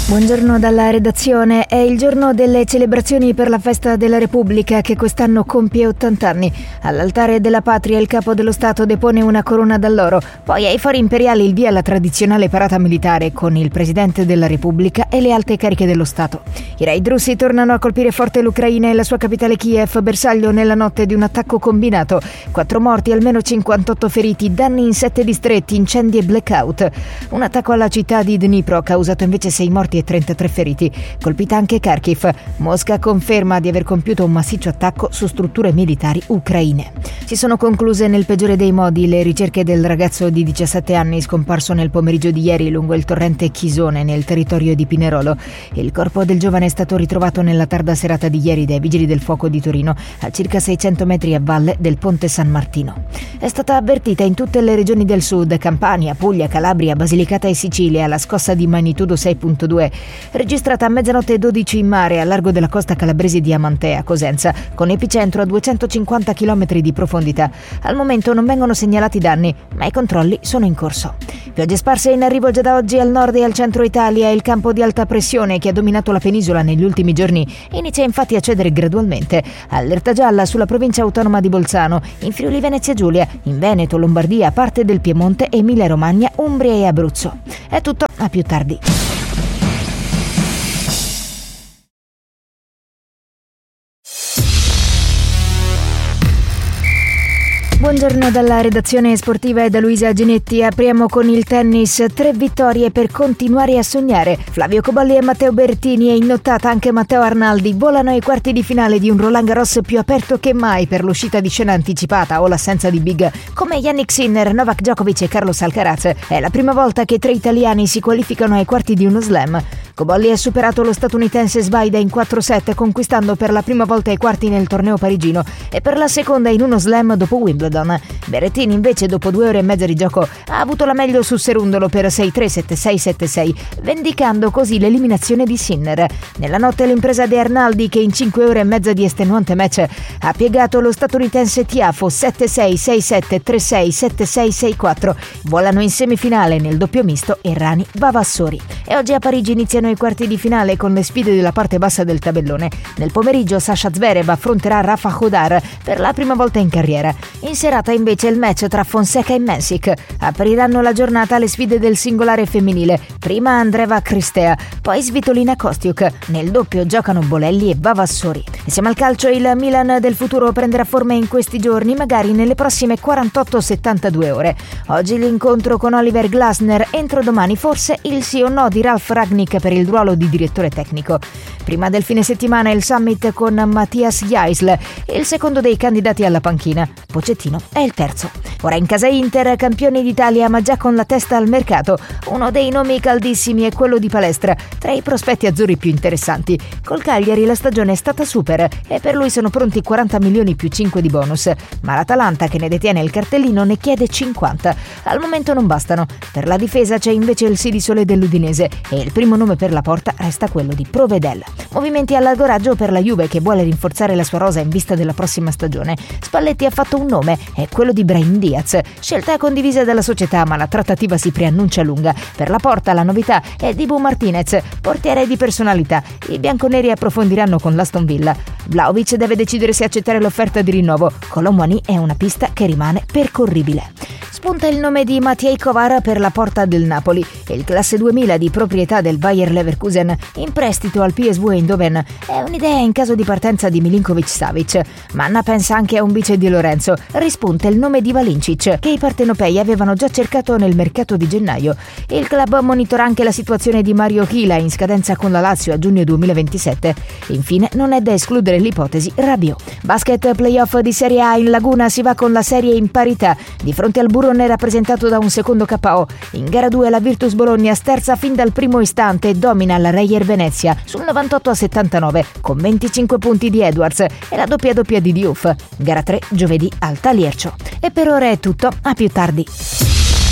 Buongiorno dalla redazione. È il giorno delle celebrazioni per la festa della Repubblica che quest'anno compie 80 anni. All'altare della patria il capo dello Stato depone una corona d'alloro. Poi ai fori imperiali il via alla tradizionale parata militare con il Presidente della Repubblica e le alte cariche dello Stato. I raid russi tornano a colpire forte l'Ucraina e la sua capitale Kiev, bersaglio nella notte di un attacco combinato. 4 morti, almeno 58 feriti, danni in 7 distretti, incendi e blackout. Un attacco alla città di Dnipro ha causato invece 6 morti e 33 feriti. Colpita anche Kharkiv. Mosca conferma di aver compiuto un massiccio attacco su strutture militari ucraine. Si sono concluse nel peggiore dei modi le ricerche del ragazzo di 17 anni scomparso nel pomeriggio di ieri lungo il torrente Chisone nel territorio di Pinerolo. Il corpo del giovane è stato ritrovato nella tarda serata di ieri dai vigili del fuoco di Torino, a circa 600 metri a valle del Ponte San Martino. È stata avvertita in tutte le regioni del sud, Campania, Puglia, Calabria, Basilicata e Sicilia, la scossa di magnitudo 6.2 registrata a 00:12 in mare a largo della costa calabrese di Amantea, Cosenza, con epicentro a 250 km di profondità. Al momento non vengono segnalati danni, ma i controlli sono in corso. Piogge sparse in arrivo già da oggi al nord e al centro Italia. Il campo di alta pressione che ha dominato la penisola negli ultimi giorni inizia infatti a cedere gradualmente. Allerta gialla sulla provincia autonoma di Bolzano, in Friuli Venezia Giulia, in Veneto, Lombardia, parte del Piemonte, Emilia Romagna, Umbria e Abruzzo. È tutto, a più tardi. Buongiorno dalla redazione sportiva e da Luisa Ginetti. Apriamo con il tennis. 3 vittorie per continuare a sognare. Flavio Cobolli e Matteo Berrettini e in nottata anche Matteo Arnaldi volano ai quarti di finale di un Roland Garros più aperto che mai per l'uscita di scena anticipata o l'assenza di big come Jannik Sinner, Novak Djokovic e Carlos Alcaraz. È la prima volta che 3 italiani si qualificano ai quarti di uno slam. Cobolli ha superato lo statunitense Svaida in 4 set, conquistando per la prima volta i quarti nel torneo parigino e per la seconda in uno slam dopo Wimbledon. Berrettini invece dopo 2 ore e mezza di gioco ha avuto la meglio su Serundolo per 6-3, 7-6, 7-6, vendicando così l'eliminazione di Sinner. Nella notte l'impresa di Arnaldi, che in 5 ore e mezza di estenuante match ha piegato lo statunitense Tiafoe 7-6, 6-7, 3-6, 7-6, 6-4. Volano in semifinale nel doppio misto Errani Vavassori. E oggi a Parigi iniziano i quarti di finale con le sfide della parte bassa del tabellone. Nel pomeriggio Sasha Zverev affronterà Rafa Hodar per la prima volta in carriera. In serata invece il match tra Fonseca e Mensik. Apriranno la giornata le sfide del singolare femminile. Prima Andreeva Cristea, poi Svitolina Kostiuk. Nel doppio giocano Bolelli e Vavassori. E siamo al calcio. Il Milan del futuro prenderà forma in questi giorni, magari nelle prossime 48-72 ore. Oggi l'incontro con Oliver Glasner, entro domani forse il sì o no di Ralf Rangnick per il ruolo di direttore tecnico. Prima del fine settimana il summit con Matthias Jaisl, il secondo dei candidati alla panchina. Pochettino è il terzo. Ora in casa Inter, campioni d'Italia ma già con la testa al mercato. Uno dei nomi caldissimi è quello di Palestra, tra i prospetti azzurri più interessanti. Col Cagliari la stagione è stata super e per lui sono pronti 40 milioni più 5 di bonus, ma l'Atalanta, che ne detiene il cartellino, ne chiede 50. Al momento non bastano. Per la difesa c'è invece il sì di Sole dell'Udinese e il primo nome per la porta resta quello di Provedel. Movimenti all'algoraggio per la Juve, che vuole rinforzare la sua rosa in vista della prossima stagione. Spalletti ha fatto un nome, è quello di Brahim Diaz, scelta condivisa dalla società, ma la trattativa si preannuncia lunga. Per la porta la novità è Dibu Martinez, portiere di personalità. I bianconeri approfondiranno con l'Aston Villa. Vlahovic deve decidere se accettare l'offerta di rinnovo. Colomwani è una pista che rimane percorribile. Spunta il nome di Matej Kovar per la porta del Napoli. Il classe 2000 di proprietà del Bayer Leverkusen in prestito al PSV Eindhoven è un'idea in caso di partenza di Milinkovic-Savic. Manna pensa anche a un vice di Lorenzo. Rispunta il nome di Valincic, che i partenopei avevano già cercato nel mercato di gennaio. Il club monitora anche la situazione di Mario Chila, in scadenza con la Lazio a giugno 2027. Infine non è da escludere l'ipotesi Rabiot. Basket playoff di Serie A. In Laguna si va con la serie in parità di fronte al Burone, rappresentato da un secondo KO. In gara 2 la Virtus Bologna sterza fin dal primo istante e domina la Reyer Venezia sul 98-79 con 25 punti di Edwards e la doppia di Diouf. Gara 3 giovedì al Taliercio. E per ora è tutto, a più tardi.